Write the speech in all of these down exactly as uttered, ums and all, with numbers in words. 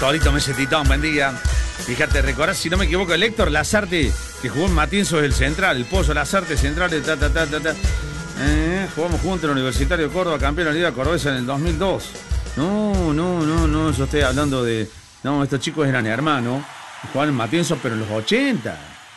Torito Mesetitón, buen día. Fíjate, recordás, si no me equivoco, el Héctor Lazarte, que jugó en Matienzo del Central, el Pozo Lazarte Central, ta, ta, ta, ta, ta. Eh, jugamos juntos en el Universitario de Córdoba, campeón de la Liga Cordobesa en el dos mil dos. No, no, no, no, yo estoy hablando de... No, estos chicos eran hermanos, jugaban en Matienzo, pero en los ochenta.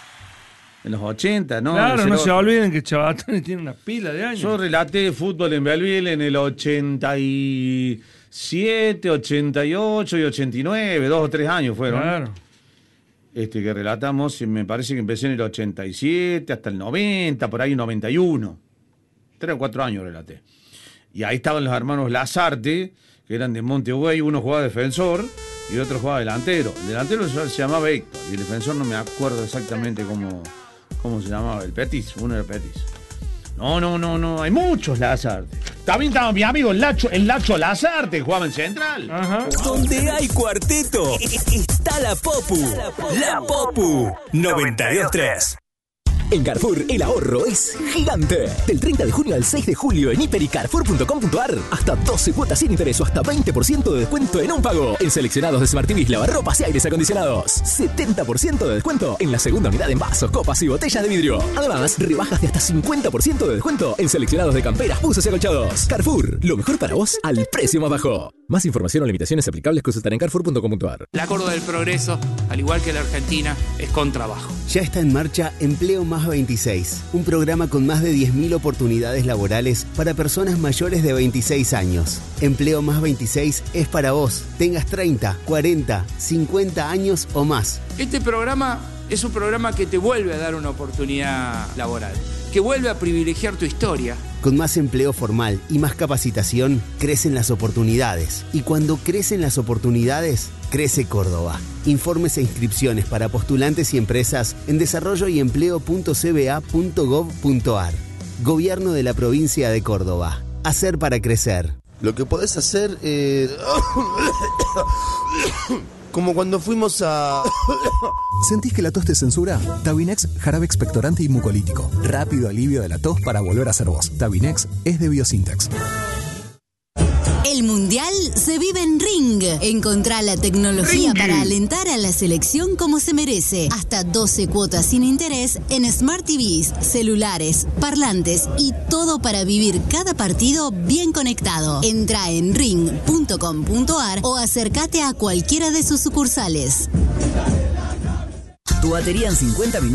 En los ochenta, ¿no? Claro, no se olviden que Chabatani tiene una pila de años. Yo relaté fútbol en Belleville en el ochenta y siete, ochenta y ocho y ochenta y nueve, dos o tres años fueron. Claro. Este, que relatamos, me parece que empecé en el ochenta y siete hasta el noventa, por ahí noventa y uno. Tres o cuatro años relaté. Y ahí estaban los hermanos Lazarte, que eran de Montevideo, uno jugaba defensor y otro jugaba delantero. El delantero se llamaba Héctor y el defensor no me acuerdo exactamente cómo, cómo se llamaba, el Petis, uno era el Petis. No, no, no, no, hay muchos Lazarte. También estaba mi amigo el Lacho, el Lacho Lazarte, jugaba en Central. Ajá. Donde hay cuarteto, está la Popu. La Popu noventa y dos tres. En Carrefour, el ahorro es gigante. Del treinta de junio al seis de julio en hiper y carrefour punto com punto ar. Hasta doce cuotas sin interés o hasta veinte por ciento de descuento en un pago. En seleccionados de Smart T Vs, lavarropas y aires acondicionados. setenta por ciento de descuento en la segunda unidad en vasos, copas y botellas de vidrio. Además, rebajas de hasta cincuenta por ciento de descuento en seleccionados de camperas, buzos y acolchados. Carrefour, lo mejor para vos al precio más bajo. Más información o limitaciones aplicables consultar en carrefour punto com punto ar. La Córdoba del Progreso, al igual que la Argentina, es con trabajo. Ya está en marcha Empleo Más veintiséis, un programa con más de diez mil oportunidades laborales para personas mayores de veintiséis años. Empleo Más veintiséis es para vos, tengas treinta, cuarenta, cincuenta años o más. Este programa es un programa que te vuelve a dar una oportunidad laboral, que vuelve a privilegiar tu historia. Con más empleo formal y más capacitación, crecen las oportunidades. Y cuando crecen las oportunidades, crece Córdoba. Informes e inscripciones para postulantes y empresas en desarrollo y empleo punto c b a punto gov punto ar. Gobierno de la provincia de Córdoba. Hacer para crecer. Lo que podés hacer es... como cuando fuimos a... ¿Sentís que la tos te censura? Tabinex, jarabe expectorante y mucolítico. Rápido alivio de la tos para volver a ser vos. Tabinex es de Biosintex. El Mundial se vive en Ring. Encontrá la tecnología Ring para alentar a la selección como se merece. Hasta doce cuotas sin interés en Smart T Vs, celulares, parlantes y todo para vivir cada partido bien conectado. Entrá en ring punto com punto ar o acércate a cualquiera de sus sucursales. Tu batería en cincuenta minutos.